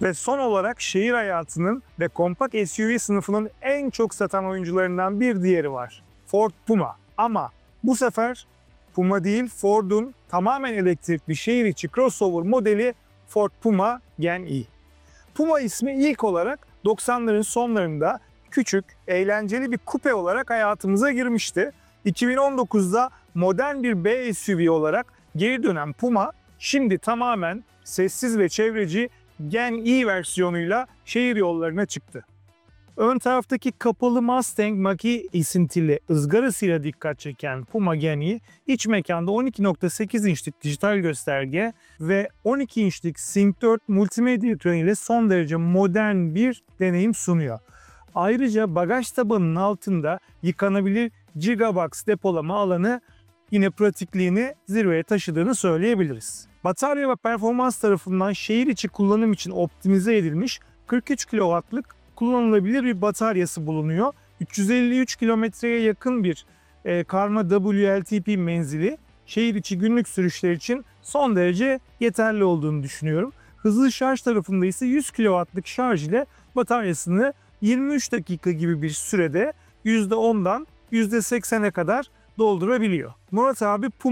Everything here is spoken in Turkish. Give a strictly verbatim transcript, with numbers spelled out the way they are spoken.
Ve son olarak şehir hayatının ve kompakt S U V sınıfının en çok satan oyuncularından bir diğeri var. Ford Puma. Ama bu sefer Puma değil, Ford'un tamamen elektrikli şehir içi crossover modeli Ford Puma Gen E. Puma ismi ilk olarak doksanların sonlarında küçük, eğlenceli bir kupe olarak hayatımıza girmişti. iki bin on dokuzda modern bir B S U V olarak geri dönen Puma, şimdi tamamen sessiz ve çevreci Gen E versiyonuyla şehir yollarına çıktı. Ön taraftaki kapalı Mustang Mach-E esintili ızgarasıyla dikkat çeken Puma Gen E, iç mekanda on iki nokta sekiz inçlik dijital gösterge ve on iki inçlik Sync dört multimedya ekranı ile son derece modern bir deneyim sunuyor. Ayrıca bagaj tabanının altında yıkanabilir Gigabox depolama alanı yine pratikliğini zirveye taşıdığını söyleyebiliriz. Batarya ve performans tarafından şehir içi kullanım için optimize edilmiş kırk üç kilowattlık kullanılabilir bir bataryası bulunuyor. üç yüz elli üç kilometreye yakın bir e, karma W L T P menzili şehir içi günlük sürüşler için son derece yeterli olduğunu düşünüyorum. Hızlı şarj tarafında ise yüz kilowattlık şarj ile bataryasını yirmi üç dakika gibi bir sürede yüzde ondan yüzde seksene kadar doldurabiliyor. Murat abi Puma